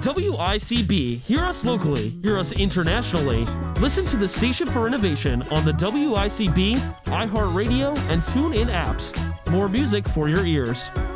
WICB. Hear us locally. Hear us internationally. Listen to the Station for Innovation on the WICB, iHeartRadio, and TuneIn apps. More music for your ears.